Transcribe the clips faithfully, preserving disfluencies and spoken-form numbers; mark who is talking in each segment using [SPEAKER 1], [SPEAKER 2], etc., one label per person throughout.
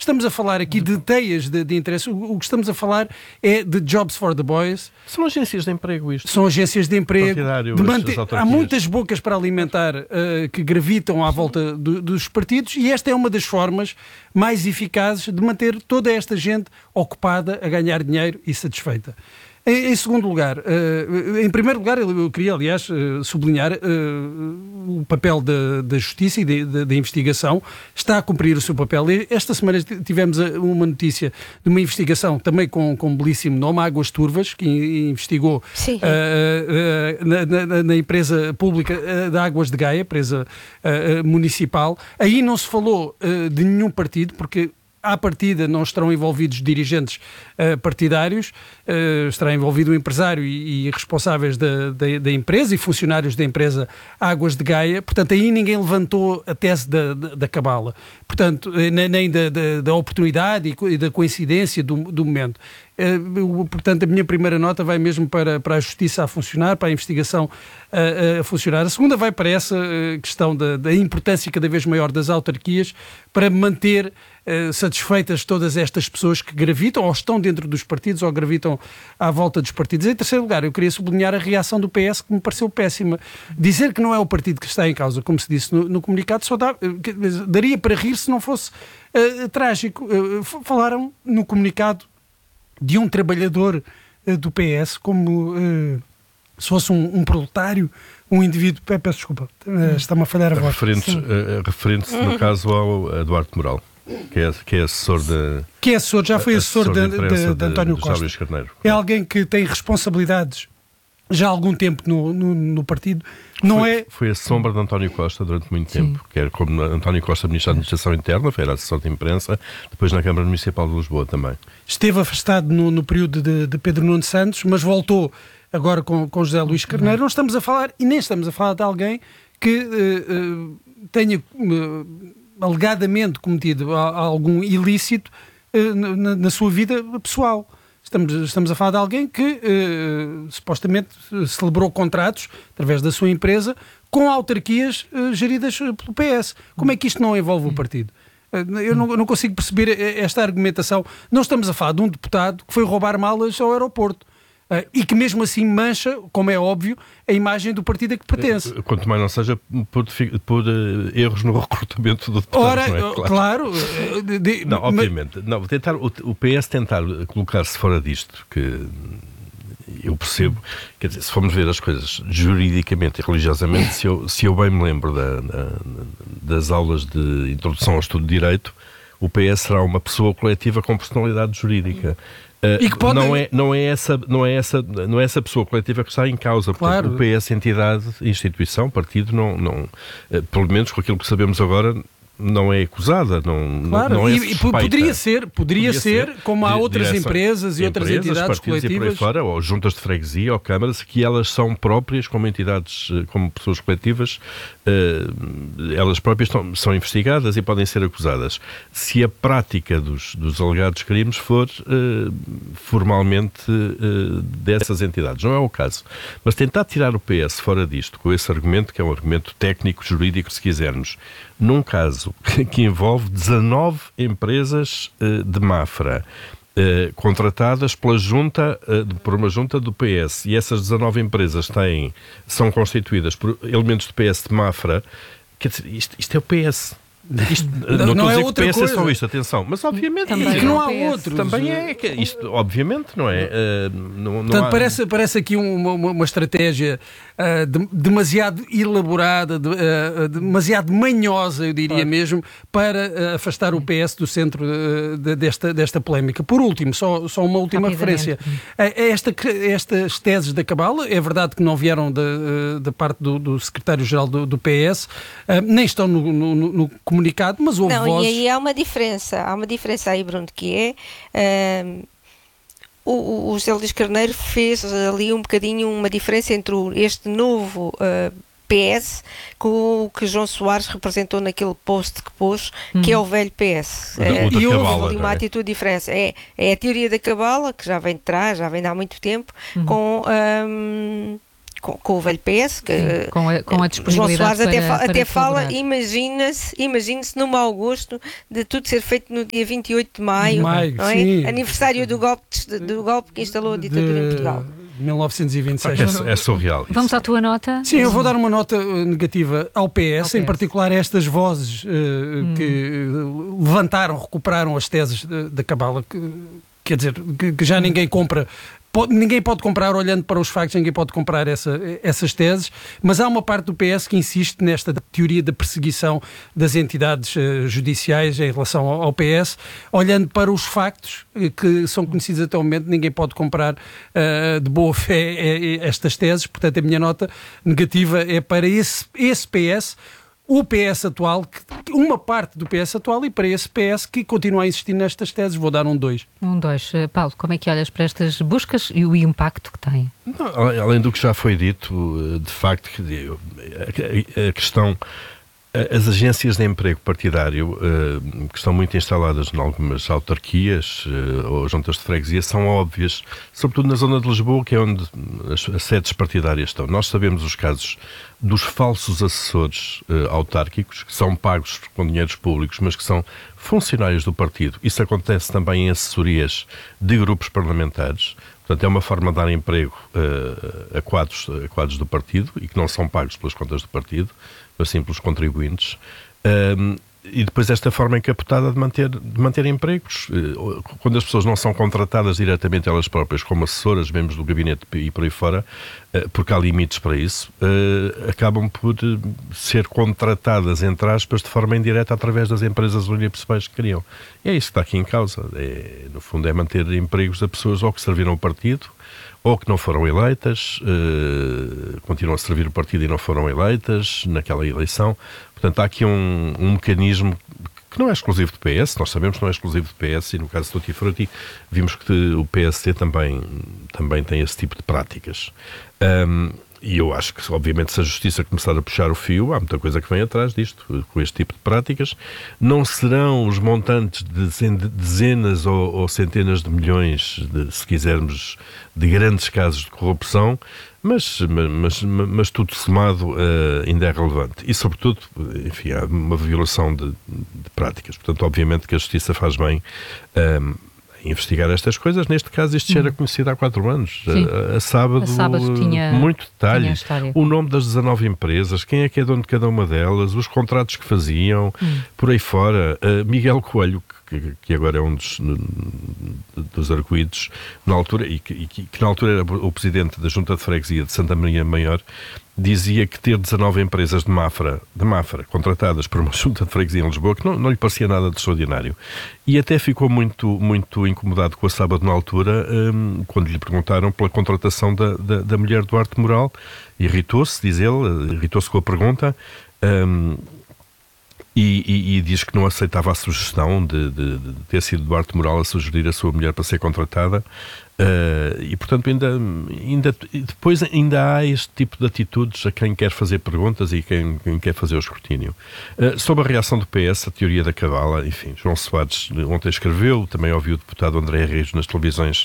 [SPEAKER 1] Estamos a falar aqui de teias de, de interesse. O, o que estamos a falar é de Jobs for the Boys.
[SPEAKER 2] São agências de emprego isto.
[SPEAKER 1] São agências de emprego. De manter, há muitas bocas para alimentar uh, que gravitam à volta do, dos partidos, e esta é uma das formas mais eficazes de manter toda esta gente ocupada a ganhar dinheiro e satisfeita. Em, em segundo lugar, uh, em primeiro lugar, eu queria, aliás, uh, sublinhar uh, o papel da, da Justiça e da, da investigação. Está a cumprir o seu papel. Esta semana tivemos uma notícia de uma investigação também com, com um belíssimo nome, Águas Turvas, que investigou uh, uh, na, na, na empresa pública uh, de Águas de Gaia, empresa uh, municipal. Aí não se falou uh, de nenhum partido, porque à partida não estarão envolvidos dirigentes uh, partidários, uh, estará envolvido o empresário e, e responsáveis da, da, da empresa e funcionários da empresa Águas de Gaia. Portanto, aí ninguém levantou a tese da, da, da cabala. Portanto, nem da, da, da oportunidade e da coincidência do, do momento. Uh, portanto, a minha primeira nota vai mesmo para, para a justiça a funcionar, para a investigação a, a funcionar. A segunda vai para essa uh, questão da, da importância cada vez maior das autarquias para manter uh, satisfeitas todas estas pessoas que gravitam ou estão dentro dos partidos ou gravitam à volta dos partidos. Em terceiro lugar, eu queria sublinhar a reação do P S, que me pareceu péssima. Dizer que não é o partido que está em causa, como se disse no, no comunicado, só dá, uh, daria para rir se não fosse uh, trágico. Uh, falaram no comunicado de um trabalhador uh, do P S como uh, se fosse um, um proletário, um indivíduo... Peço desculpa, uh, está-me a falhar a voz.
[SPEAKER 2] Referente-se, uh, referente-se no caso ao Eduardo Moral, que é, que é assessor de...
[SPEAKER 1] Que é assessor, já foi assessor, assessor de, de, de, de António
[SPEAKER 2] de,
[SPEAKER 1] Costa.
[SPEAKER 2] De Carneiro.
[SPEAKER 1] É alguém que tem responsabilidades já há algum tempo no, no, no partido. Não
[SPEAKER 2] foi,
[SPEAKER 1] é...
[SPEAKER 2] foi a sombra de António Costa durante muito tempo, Sim. quer como António Costa, Ministro da Administração Interna, foi assessor de imprensa, depois na Câmara Municipal de Lisboa também. Esteve
[SPEAKER 1] afastado no, no período de, de Pedro Nuno Santos, mas voltou agora com, com José Luís Carneiro. Não estamos a falar, e nem estamos a falar de alguém que uh, uh, tenha uh, alegadamente cometido a, a algum ilícito uh, na, na sua vida pessoal. Estamos, estamos a falar de alguém que uh, supostamente celebrou contratos através da sua empresa com autarquias uh, geridas pelo P S. Como é que isto não envolve o partido? Uh, eu, não, eu não consigo perceber esta argumentação. Não estamos a falar de um deputado que foi roubar malas ao aeroporto. Uh, e que mesmo assim mancha, como é óbvio, a imagem do partido a que pertence.
[SPEAKER 2] Quanto mais não seja por, por uh, erros no recrutamento do deputado.
[SPEAKER 1] Ora,
[SPEAKER 2] não é? Claro.
[SPEAKER 1] claro uh, de,
[SPEAKER 2] não, obviamente. Mas... Não, tentar, o, o P S tentar colocar-se fora disto, que eu percebo, quer dizer, se formos ver as coisas juridicamente e religiosamente, se eu, se eu bem me lembro da, da, das aulas de introdução ao estudo de Direito, o P S será uma pessoa coletiva com personalidade jurídica. Uh, e que pode... não, é, não, é essa, não, é essa, não é essa pessoa coletiva que está em causa. Claro. Portanto, o P S, entidade, instituição, partido, não, não, uh, pelo menos com aquilo que sabemos agora, não é acusada, não,
[SPEAKER 1] claro.
[SPEAKER 2] não é
[SPEAKER 1] e, poderia ser, poderia, poderia ser, ser, como há outras
[SPEAKER 2] direção,
[SPEAKER 1] empresas e outras
[SPEAKER 2] empresas,
[SPEAKER 1] entidades coletivas.
[SPEAKER 2] E por aí fora, ou juntas de freguesia, ou câmaras, que elas são próprias, como entidades, como pessoas coletivas, uh, elas próprias estão, são investigadas e podem ser acusadas. Se a prática dos, dos alegados crimes for uh, formalmente uh, dessas entidades. Não é o caso. Mas tentar tirar o P S fora disto, com esse argumento, que é um argumento técnico, jurídico, se quisermos, num caso que envolve dezanove empresas uh, de Mafra, uh, contratadas pela junta, uh, por uma junta do P S, e essas dezanove empresas têm, são constituídas por elementos do P S de Mafra, quer dizer, isto, isto é o P S. Isto, não, não, não é outra coisa. O P S é só isto, atenção. Mas obviamente
[SPEAKER 1] também que não há outros.
[SPEAKER 2] Também é. Que isto, obviamente, não é? Uh, não, não
[SPEAKER 1] Portanto,
[SPEAKER 2] há...
[SPEAKER 1] parece, parece aqui uma, uma, uma estratégia uh, de, demasiado elaborada, de, uh, demasiado manhosa, eu diria claro. mesmo, para uh, afastar o P S do centro uh, de, desta, desta polémica. Por último, só, só uma última referência. Uh, esta, estas teses da cabala, é verdade que não vieram da, uh, da parte do, do secretário-geral do, do P S, uh, nem estão no, no, no comunicado, mas houve
[SPEAKER 3] não,
[SPEAKER 1] vozes...
[SPEAKER 3] E aí há uma diferença, há uma diferença aí, Bruno, que é um, o, o José Luís Carneiro fez ali um bocadinho uma diferença entre o, este novo uh, P S com o que João Soares representou naquele post que pôs, hum. que é o velho P S.
[SPEAKER 2] O, o
[SPEAKER 3] uh, e houve
[SPEAKER 2] cabala,
[SPEAKER 3] ali uma
[SPEAKER 2] é?
[SPEAKER 3] atitude diferente. É, é a teoria da cabala, que já vem de trás, já vem de há muito tempo, hum. com... Um, com, com o velho P S, que
[SPEAKER 4] Sim, com a, com a disponibilidade
[SPEAKER 3] João Soares
[SPEAKER 4] para,
[SPEAKER 3] até, fa
[SPEAKER 4] para
[SPEAKER 3] até fala,
[SPEAKER 4] imagina-se
[SPEAKER 3] imagina-se imagina-se no mau gosto de tudo ser feito no dia vinte e oito de maio,
[SPEAKER 1] maio
[SPEAKER 3] não é?
[SPEAKER 1] sim.
[SPEAKER 3] Aniversário do golpe, de, do golpe que instalou a ditadura
[SPEAKER 1] de
[SPEAKER 3] em Portugal.
[SPEAKER 1] mil novecentos e vinte e seis.
[SPEAKER 2] É, é surreal. Isso.
[SPEAKER 4] Vamos à tua nota?
[SPEAKER 1] Sim, eu vou dar uma nota negativa ao P S,
[SPEAKER 4] ao P S.
[SPEAKER 1] em particular estas vozes uh, hum. que levantaram, recuperaram as teses da Cabala, que, quer dizer, que, que já hum. ninguém compra. Pode, ninguém pode comprar, olhando para os factos, ninguém pode comprar essa, essas teses, mas há uma parte do P S que insiste nesta teoria da perseguição das entidades uh, judiciais em relação ao, ao P S, olhando para os factos uh, que são conhecidos até o momento, ninguém pode comprar uh, de boa fé uh, estas teses, portanto a minha nota negativa é para esse, esse P S, o P S atual, que, uma parte do P S atual, e para esse P S que continua a insistir nestas teses. Vou dar um dois.
[SPEAKER 4] Um dois. Paulo, como é que olhas para estas buscas e o impacto que têm?
[SPEAKER 2] Não, além do que já foi dito, de facto, a questão... As agências de emprego partidário, que estão muito instaladas em algumas autarquias ou juntas de freguesia, são óbvias, sobretudo na zona de Lisboa, que é onde as sedes partidárias estão. Nós sabemos os casos dos falsos assessores autárquicos, que são pagos com dinheiros públicos, mas que são funcionários do partido. Isso acontece também em assessorias de grupos parlamentares. Portanto, é uma forma de dar emprego uh, a, quadros, a quadros do partido e que não são pagos pelas contas do partido, mas sim pelos contribuintes. Um, e depois esta forma encapotada de manter, de manter empregos. Uh, quando as pessoas não são contratadas diretamente elas próprias como assessoras, membros do gabinete e por aí fora, uh, porque há limites para isso, uh, acabam por ser contratadas, entre aspas, de forma indireta através das empresas unipessoais que criam. E é isso que está aqui em causa. É, no fundo, é manter empregos a pessoas ou que serviram o partido, ou que não foram eleitas, uh, continuam a servir o partido e não foram eleitas naquela eleição. Portanto, há aqui um, um mecanismo que não é exclusivo do P S, nós sabemos que não é exclusivo do P S, e no caso do Tutti Frutti vimos que o P S D também, também tem esse tipo de práticas. Um, E eu acho que, obviamente, se a Justiça começar a puxar o fio, há muita coisa que vem atrás disto, com este tipo de práticas. Não serão os montantes de dezenas ou, ou centenas de milhões, de, se quisermos, de grandes casos de corrupção, mas, mas, mas, mas tudo somado uh, ainda é relevante. E, sobretudo, enfim, há uma violação de, de práticas. Portanto, obviamente que a Justiça faz bem... Um, investigar estas coisas. Neste caso, isto já era conhecido há quatro anos. A, a sábado,
[SPEAKER 4] a sábado tinha,
[SPEAKER 2] muito detalhe.
[SPEAKER 4] Tinha
[SPEAKER 2] o nome das dezanove empresas, quem é que é dono de cada uma delas, os contratos que faziam, hum. por aí fora. Uh, Miguel Coelho, que, que agora é um dos, dos arguidos, na altura, e que, e que na altura era o presidente da Junta de Freguesia de Santa Maria Maior, dizia que ter dezanove empresas de Mafra, de Mafra contratadas por uma junta de freguesia em Lisboa, que não, não lhe parecia nada de extraordinário. E até ficou muito, muito incomodado com a sábado na altura, um, quando lhe perguntaram pela contratação da, da, da mulher Duarte Moral. Irritou-se, diz ele, irritou-se com a pergunta, um, e, e, e diz que não aceitava a sugestão de, de, de ter sido Duarte Moral a sugerir a sua mulher para ser contratada. Uh, e, portanto, ainda, ainda, depois ainda há este tipo de atitudes a quem quer fazer perguntas e quem, quem quer fazer o escrutínio. Uh, sobre a reação do P S, a teoria da cabala, enfim, João Soares ontem escreveu, também ouviu o deputado André Reis nas televisões,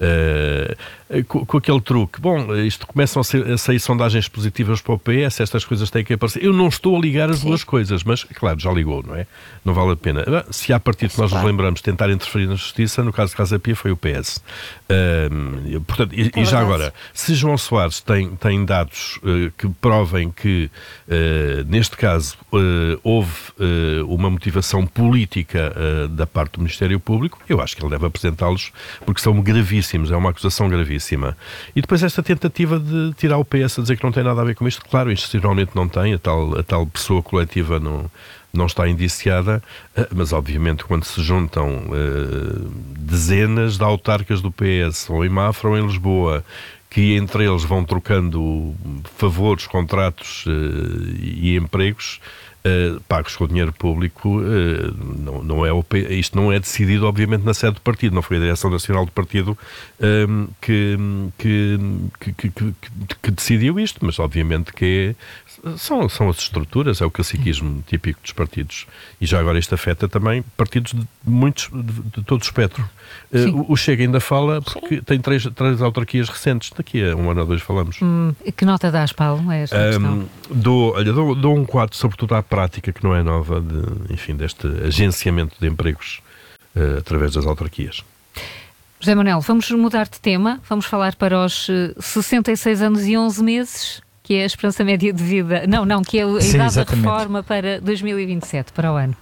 [SPEAKER 2] uh, com, com aquele truque. Bom, isto começam a, ser, a sair sondagens positivas para o P S, estas coisas têm que aparecer. Eu não estou a ligar as Sim. duas coisas, mas, claro, já ligou, não é? Não vale a pena. Se há partido que nós nos lembramos de tentar interferir na justiça, no caso de Casa Pia foi o P S. Uh, portanto, e, e já agora, se João Soares tem, tem dados uh, que provem que, uh, neste caso, uh, houve uh, uma motivação política uh, da parte do Ministério Público, eu acho que ele deve apresentá-los, porque são gravíssimos, é uma acusação gravíssima. E depois esta tentativa de tirar o P S a dizer que não tem nada a ver com isto, claro, institucionalmente não tem, a tal, a tal pessoa coletiva não... não está indiciada, mas obviamente quando se juntam uh, dezenas de autarcas do P S, ou em Mafra ou em Lisboa, que entre eles vão trocando favores, contratos uh, e empregos, uh, pagos com dinheiro público, uh, não, não é o, isto não é decidido, obviamente, na sede do partido, não foi a Direção Nacional do Partido um, que, que, que, que, que, que decidiu isto, mas obviamente que é, são, são as estruturas, é o caciquismo típico dos partidos. E já agora isto afeta também partidos de muitos, de, de todo o espectro. Uh, o, o Chega ainda fala porque Sim. tem três, três autarquias recentes, daqui a um ano ou dois falamos.
[SPEAKER 4] Hum, que nota dás, Paulo? É esta um, questão.
[SPEAKER 2] Dou, olha, dou, dou um quatro, sobretudo à prática, que não é nova, de, enfim, deste agenciamento de empregos uh, através das autarquias.
[SPEAKER 4] José Manuel, vamos mudar de tema, vamos falar para os sessenta e seis anos e onze meses, que é a esperança média de vida, não, não, que é a
[SPEAKER 5] Sim,
[SPEAKER 4] idade
[SPEAKER 5] exatamente.
[SPEAKER 4] da reforma para dois mil e vinte e sete, para o ano.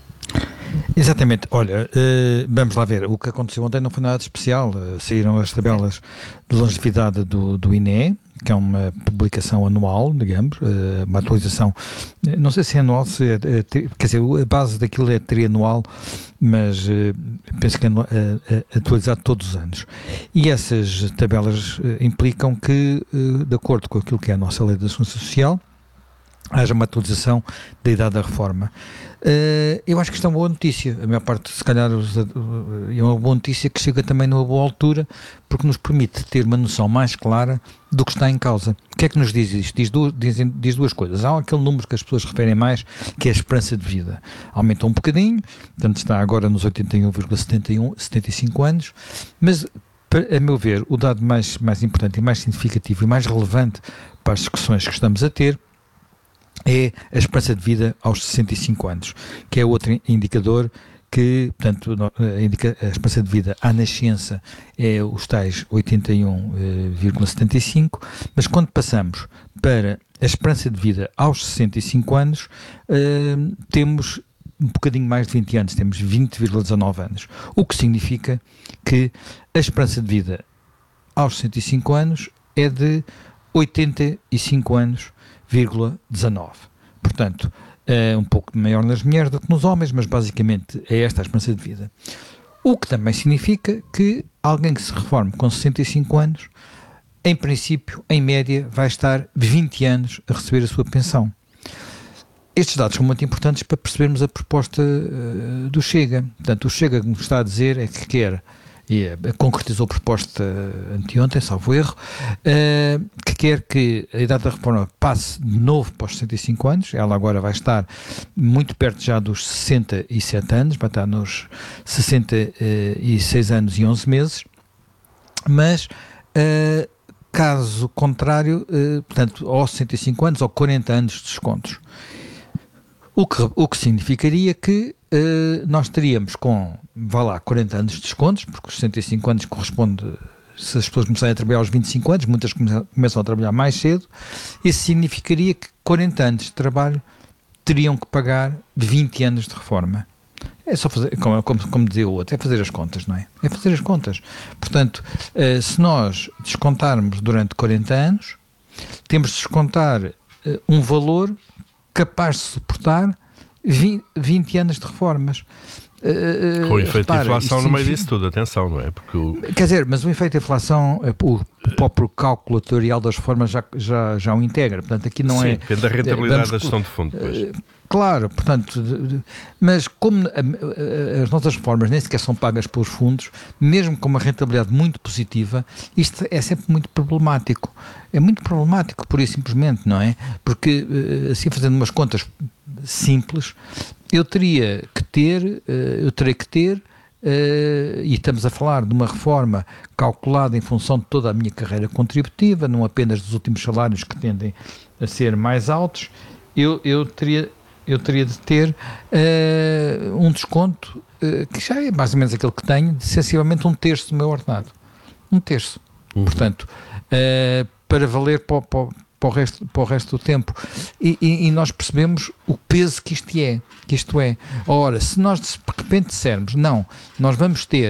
[SPEAKER 5] Exatamente, olha, uh, vamos lá ver, o que aconteceu ontem não foi nada de especial, uh, saíram as tabelas de longevidade do, do I N E, que é uma publicação anual, digamos, uh, uma atualização, não sei se é anual, se é, é, quer dizer, a base daquilo é trianual, mas uh, penso que é uh, uh, atualizado todos os anos. E essas tabelas uh, implicam que, uh, de acordo com aquilo que é a nossa lei da Segurança Social, haja uma atualização da idade da reforma. Uh, eu acho que isto é uma boa notícia, a maior parte, se calhar, é uma boa notícia que chega também numa boa altura, porque nos permite ter uma noção mais clara do que está em causa. O que é que nos diz isto? Diz, du- diz, diz duas coisas. Há aquele número que as pessoas referem mais, que é a esperança de vida. Aumentou um bocadinho, portanto está agora nos oitenta e um vírgula setenta e cinco anos, mas, a meu ver, o dado mais, mais importante e mais significativo e mais relevante para as discussões que estamos a ter é a esperança de vida aos sessenta e cinco anos, que é outro indicador que, portanto, indica a esperança de vida à nascença é os tais oitenta e um vírgula setenta e cinco, mas quando passamos para a esperança de vida aos sessenta e cinco anos, uh, temos um bocadinho mais de vinte anos, temos vinte vírgula dezanove anos, o que significa que a esperança de vida aos sessenta e cinco anos é de oitenta e cinco anos, vírgula dezanove. Portanto, é um pouco maior nas mulheres do que nos homens, mas basicamente é esta a esperança de vida. O que também significa que alguém que se reforme com sessenta e cinco anos, em princípio, em média, vai estar vinte anos a receber a sua pensão. Estes dados são muito importantes para percebermos a proposta uh, do Chega. Portanto, o Chega, como está a dizer, é que quer, e concretizou a proposta anteontem, salvo erro, uh, que quer que a idade da reforma passe de novo para os sessenta e cinco anos. Ela agora vai estar muito perto já dos sessenta e sete anos, vai estar nos sessenta e seis anos e onze meses, mas uh, caso contrário, uh, portanto, aos sessenta e cinco anos ou quarenta anos de descontos. O que, o que significaria que uh, nós teríamos com, vá lá, quarenta anos de descontos, porque os sessenta e cinco anos corresponde, se as pessoas começarem a trabalhar aos vinte e cinco anos, muitas come, começam a trabalhar mais cedo, isso significaria que quarenta anos de trabalho teriam que pagar vinte anos de reforma. É só fazer, como, como, como dizia o outro, é fazer as contas, não é? É fazer as contas. Portanto, uh, se nós descontarmos durante quarenta anos, temos de descontar uh, um valor capaz de suportar vinte anos de reformas. Uh,
[SPEAKER 2] Com o efeito
[SPEAKER 5] repara,
[SPEAKER 2] de inflação no meio
[SPEAKER 5] significa...
[SPEAKER 2] disso tudo, atenção, não é? Porque o...
[SPEAKER 5] Quer dizer, mas o efeito de inflação, o próprio cálculo atuarial das reformas já, já, já o integra, portanto aqui não
[SPEAKER 2] Sim,
[SPEAKER 5] é...
[SPEAKER 2] depende da rentabilidade
[SPEAKER 5] vamos,
[SPEAKER 2] da gestão de fundo depois. Uh,
[SPEAKER 5] claro, portanto, mas como as nossas reformas nem sequer são pagas pelos fundos, mesmo com uma rentabilidade muito positiva, isto é sempre muito problemático. É muito problemático, pura e simplesmente, não é? Porque, assim, fazendo umas contas simples, eu teria que ter, eu terei que ter, e estamos a falar de uma reforma calculada em função de toda a minha carreira contributiva, não apenas dos últimos salários que tendem a ser mais altos, eu, eu teria... eu teria de ter uh, um desconto uh, que já é mais ou menos aquele que tenho, de sensivelmente um terço do meu ordenado. Um terço. Uhum. Portanto, uh, para valer para, para, para, o resto, para o resto do tempo. E, e, e nós percebemos o peso que isto é. Que isto é. Ora, se nós de repente dissermos, não, nós vamos ter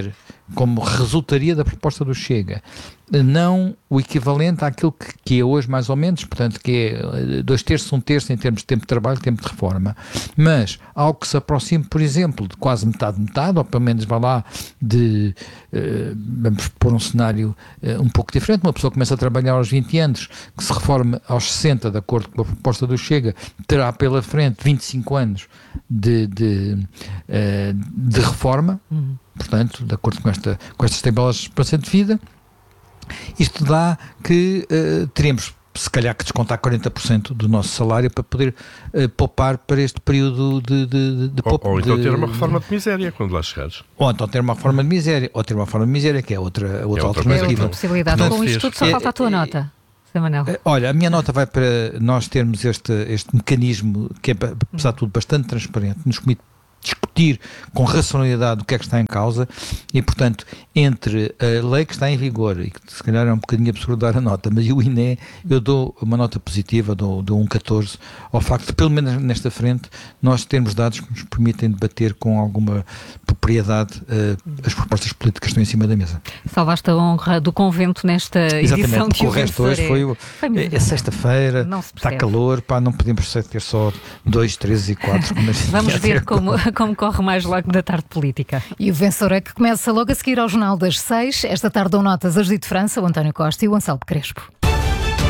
[SPEAKER 5] como resultaria da proposta do Chega, não o equivalente àquilo que, que é hoje mais ou menos, portanto que é dois terços, um terço em termos de tempo de trabalho, tempo de reforma, mas algo que se aproxime, por exemplo, de quase metade, metade, ou pelo menos vá lá de, uh, vamos pôr um cenário uh, um pouco diferente, uma pessoa começa a trabalhar aos vinte anos, que se reforme aos sessenta, de acordo com a proposta do Chega, terá pela frente vinte e cinco anos de, de, uh, de reforma, uhum. Portanto, de acordo com, esta, com estas tabelas de esperança de vida. Isto dá que uh, teríamos, se calhar, que descontar quarenta por cento do nosso salário para poder uh, poupar para este período de... de, de
[SPEAKER 2] ou, ou então
[SPEAKER 5] de,
[SPEAKER 2] ter uma reforma de miséria quando lá chegares.
[SPEAKER 5] Ou então ter uma reforma de miséria, ou ter uma reforma de miséria, que é outra, outra,
[SPEAKER 2] é outra
[SPEAKER 5] alternativa.
[SPEAKER 4] É outra possibilidade. Portanto, com isto tudo só é, falta a tua é, nota, Zé Manuel.
[SPEAKER 5] Olha, a minha nota vai para nós termos este, este mecanismo que é, apesar de tudo, bastante transparente, nos permite discutir com racionalidade o que é que está em causa e, portanto, entre a lei que está em vigor e que se calhar é um bocadinho absurdo dar a nota, mas o I N E, eu dou uma nota positiva, dou, dou um catorze ao facto de, pelo menos nesta frente, nós termos dados que nos permitem debater com alguma propriedade uh, as propostas políticas que estão em cima da mesa.
[SPEAKER 4] Salvaste a honra do convento nesta edição.
[SPEAKER 5] Exatamente, o resto hoje foi, foi é, é sexta-feira, está calor, pá, não podemos ter só dois, três e quatro.
[SPEAKER 4] Vamos ver como, como corre mais logo da tarde política.
[SPEAKER 6] E o vencedor é que começa logo a seguir ao Jornal das Seis. Esta tarde dão notas a Judite França, o António Costa e o Anselmo Crespo.